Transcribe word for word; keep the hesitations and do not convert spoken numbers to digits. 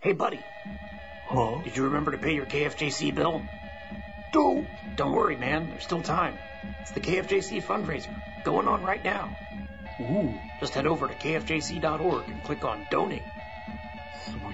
Hey, buddy. Huh? Did you remember to pay your K F J C bill? No. Don't worry, man. There's still time. It's the K F J C fundraiser going on right now. Ooh. Just head over to K F J C dot org and click on Donate. Sweet.